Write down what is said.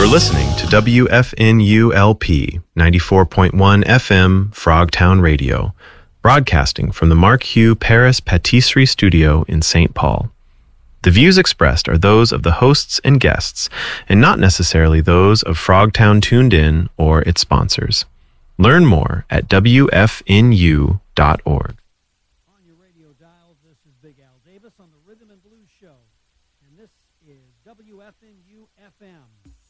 You're listening to WFNULP 94.1 FM Frogtown Radio, broadcasting from the Mark Hugh Paris Patisserie Studio in St. Paul. The views expressed are those of the hosts and guests, and not necessarily those of Frogtown Tuned In or its sponsors. Learn more at WFNU.org. On your radio dial, this is Big Al Davis on the Rhythm and Blues Show, and this is WFNU FM.